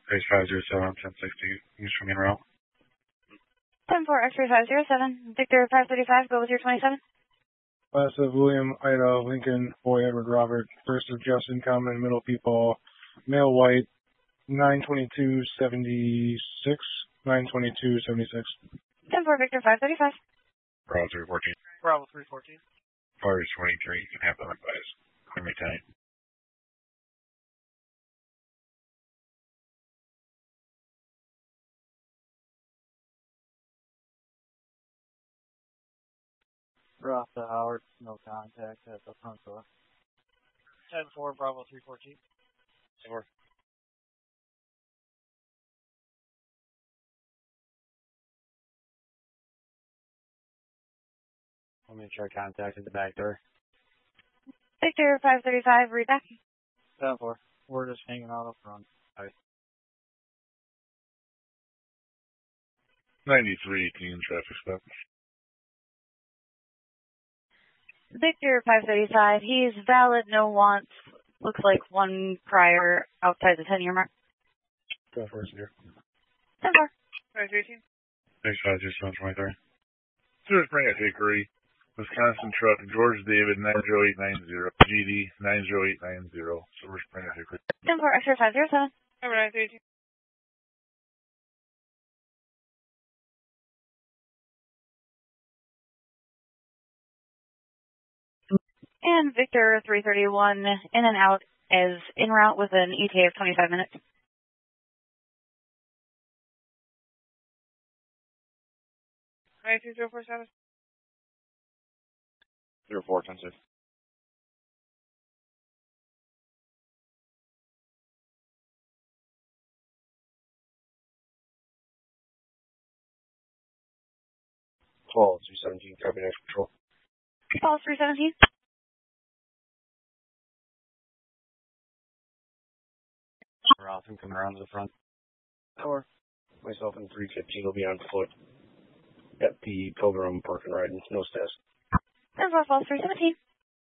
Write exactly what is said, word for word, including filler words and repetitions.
Base five zero seven, ten sixty, use from in route. ten four, X-ray five zero seven, Victor five thirty-five, go with your twenty-seven. Class of William, Ida, Lincoln, Boy, Edward, Robert. First of Justin, Common, Middle People, Male, White, nine twenty-two seventy-six, nine twenty-two seventy-six. ten four, Victor five thirty-five. Bravo three fourteen. Bravo three fourteen. Fire twenty-three, you can have them advised. Clear me tight. Ross to Howard, no contact at the front door. ten four, Bravo three fourteen. Four. Let me try contact at the back door. Victor five thirty-five, read back. ten four. We're just hanging out up front. Bye. ninety-three eighteen, traffic stop. Victor five thirty-five, he's valid, no wants. Looks like one prior outside the ten-year mark. Go for it, zero. ten four. five eighteen. Base five zero seven, twenty-three. Sewers Spring at Hickory, Wisconsin truck, George David nine zero eight nine zero, G D nine zero eight nine zero, Silver Spring at Hickory. ten four, X-ray five zero seven. Number nine eighteen. And Victor three thirty-one, in and out as en route with an E T A of twenty-five minutes. nine two zero four seven. zero four, ten six. twelve, three seventeen, copy next control. Falls three seventeen. Ross, I'm coming around to the front. Four. Myself and three fifteen will be on foot at the Pilgrim Park and Ride, no stats. ten four, Falls three seventeen.